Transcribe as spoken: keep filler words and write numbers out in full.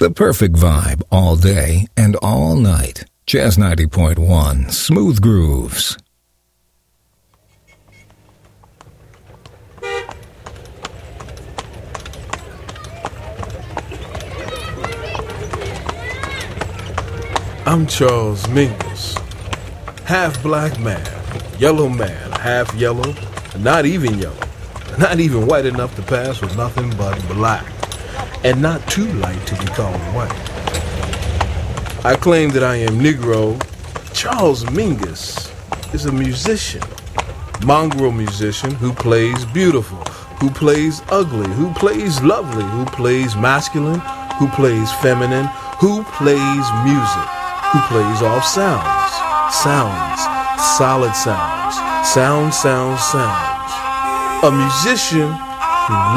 The perfect vibe all day and all night. Jazz ninety point one, Smooth Grooves. I'm Charles Mingus, half black man, yellow man, half yellow, not even yellow, not even white enough to pass with nothing but black, and not too light to be called white. I claim that I am Negro. Charles Mingus is a musician, mongrel musician who plays beautiful, who plays ugly, who plays lovely, who plays masculine, who plays feminine, who plays music, who plays off sounds, sounds, solid sounds, sound, sounds, sounds. A musician who